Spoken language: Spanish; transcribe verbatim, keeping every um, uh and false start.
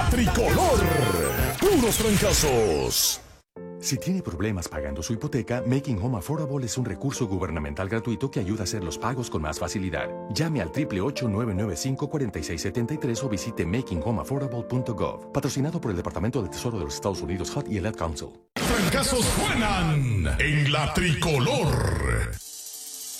la tricolor. Puros trancazos. Si tiene problemas pagando su hipoteca, Making Home Affordable es un recurso gubernamental gratuito que ayuda a hacer los pagos con más facilidad. Llame al ocho ocho ocho, nueve nueve cinco, cuatro seis siete tres o visite making home affordable punto gov. Patrocinado por el Departamento del Tesoro de los Estados Unidos, H U D y el Ad Council. Trancazos suenan en la tricolor.